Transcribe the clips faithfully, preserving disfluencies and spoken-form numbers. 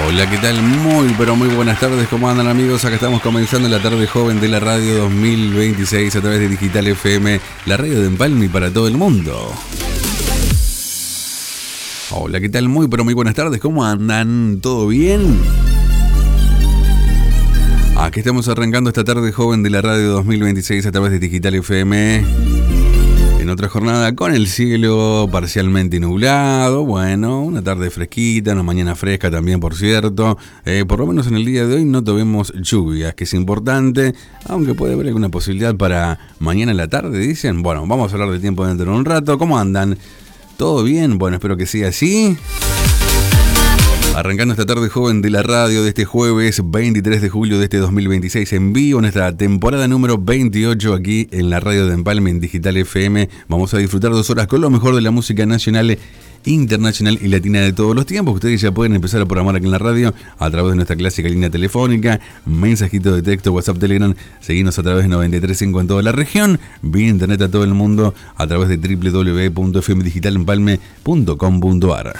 Hola, ¿qué tal? Muy, pero muy buenas tardes. ¿Cómo andan, amigos? Acá estamos comenzando la tarde joven de la radio dos mil veintiséis a través de Digital F M, la radio de Empalme para todo el mundo. Hola, ¿qué tal? Muy, pero muy buenas tardes. ¿Cómo andan? ¿Todo bien? Aquí estamos arrancando esta tarde joven de la radio dos mil veintiséis a través de Digital F M. En otra jornada con el cielo parcialmente nublado, bueno, una tarde fresquita, una mañana fresca también, por cierto. Eh, por lo menos en el día de hoy no tuvimos lluvias, que es importante, aunque puede haber alguna posibilidad para mañana en la tarde, dicen. Bueno, vamos a hablar de tiempo dentro de un rato. ¿Cómo andan? ¿Todo bien? Bueno, espero que sea así. Arrancando esta tarde joven de la radio de este jueves veintitrés de julio de este dos mil veintiséis en vivo, en esta temporada número veintiocho aquí en la radio de Empalme en Digital F M. Vamos a disfrutar dos horas con lo mejor de la música nacional, internacional y latina de todos los tiempos. Ustedes ya pueden empezar a programar aquí en la radio a través de nuestra clásica línea telefónica, mensajito de texto, WhatsApp, Telegram. Seguinos a través de noventa y tres punto cinco en toda la región, vía internet a todo el mundo a través de doble u doble u doble u punto f m digital empalme punto com punto a r.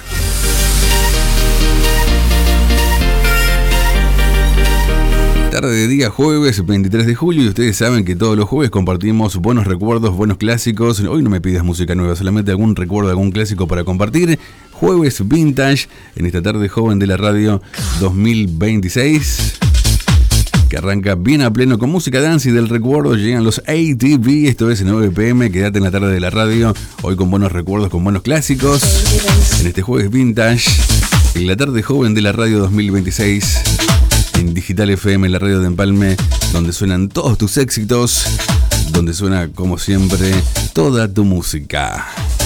Tarde de día jueves veintitrés de julio y ustedes saben que todos los jueves compartimos buenos recuerdos, buenos clásicos. Hoy no me pidas música nueva, solamente algún recuerdo, algún clásico para compartir. Jueves Vintage en esta tarde joven de la radio dos mil veintiséis, que arranca bien a pleno con música dance y del recuerdo. Llegan los A T V, esto es nueve pe eme, quédate en la tarde de la radio, hoy con buenos recuerdos, con buenos clásicos. En este jueves Vintage, en la tarde joven de la radio dos mil veintiséis, en Digital F M, la radio de Empalme, donde suenan todos tus éxitos, donde suena, como siempre, toda tu música.